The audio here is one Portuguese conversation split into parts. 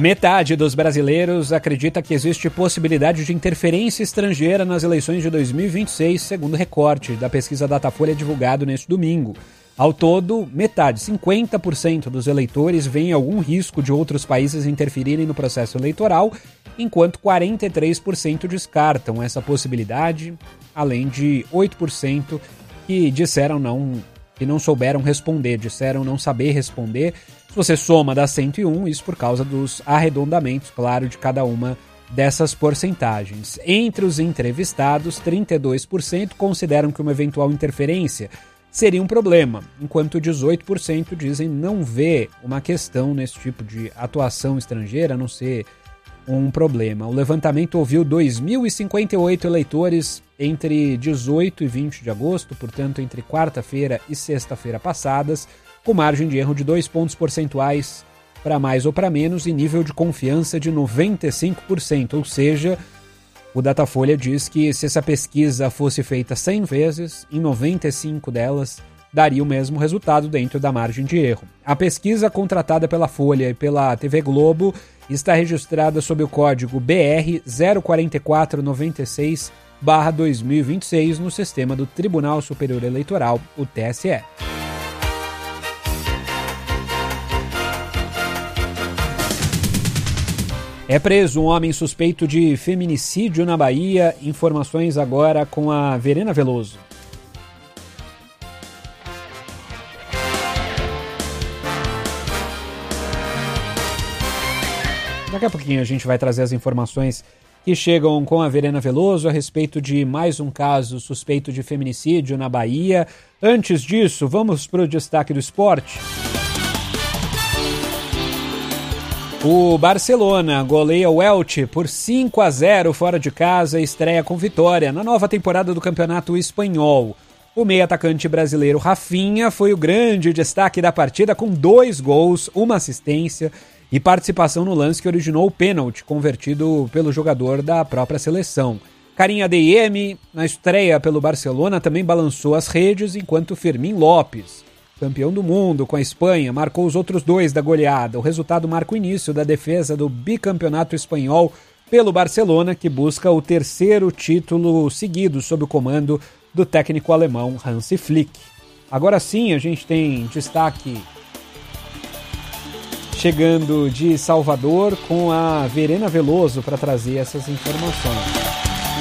Metade dos brasileiros acredita que existe possibilidade de interferência estrangeira nas eleições de 2026, segundo o recorte da pesquisa Datafolha divulgado neste domingo. Ao todo, metade, 50% dos eleitores veem algum risco de outros países interferirem no processo eleitoral, enquanto 43% descartam essa possibilidade, além de 8% que disseram que não souberam responder, disseram não saber responder. Se você soma das 101, isso por causa dos arredondamentos, claro, de cada uma dessas porcentagens. Entre os entrevistados, 32% consideram que uma eventual interferência seria um problema, enquanto 18% dizem não ver uma questão nesse tipo de atuação estrangeira, a não ser um problema. O levantamento ouviu 2.058 eleitores entre 18 e 20 de agosto, portanto entre quarta-feira e sexta-feira passadas, com margem de erro de 2 pontos percentuais para mais ou para menos e nível de confiança de 95%, ou seja, o Datafolha diz que se essa pesquisa fosse feita 100 vezes, em 95 delas daria o mesmo resultado dentro da margem de erro. A pesquisa contratada pela Folha e pela TV Globo está registrada sob o código BR 04496/2026 no sistema do Tribunal Superior Eleitoral, o TSE. É preso um homem suspeito de feminicídio na Bahia. Informações agora com a Verena Veloso. Daqui a pouquinho a gente vai trazer as informações que chegam com a Verena Veloso a respeito de mais um caso suspeito de feminicídio na Bahia. Antes disso, vamos para o destaque do esporte. O Barcelona goleia o Elche por 5-0 fora de casa e estreia com vitória na nova temporada do Campeonato Espanhol. O meio-atacante brasileiro Rafinha foi o grande destaque da partida com 2 gols, 1 assistência e participação no lance que originou o pênalti convertido pelo jogador da própria seleção. Karim Adeyemi, na estreia pelo Barcelona, também balançou as redes, enquanto Fermín Lopes, campeão do mundo com a Espanha, marcou os outros 2 da goleada. O resultado marca o início da defesa do bicampeonato espanhol pelo Barcelona, que busca o 3º título seguido sob o comando do técnico alemão Hansi Flick. Agora sim, a gente tem destaque chegando de Salvador com a Verena Veloso para trazer essas informações.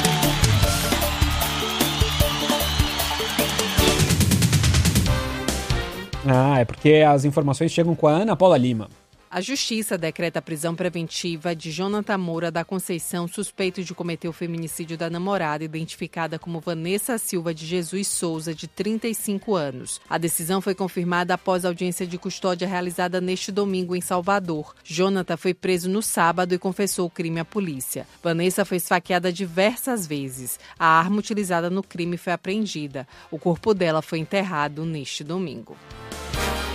É porque as informações chegam com a Ana Paula Lima. A Justiça decreta a prisão preventiva de Jonathan Moura da Conceição, suspeito de cometer o feminicídio da namorada, identificada como Vanessa Silva de Jesus Souza, de 35 anos. A decisão foi confirmada após a audiência de custódia realizada neste domingo em Salvador. Jonathan foi preso no sábado e confessou o crime à polícia. Vanessa foi esfaqueada diversas vezes. A arma utilizada no crime foi apreendida. O corpo dela foi enterrado neste domingo.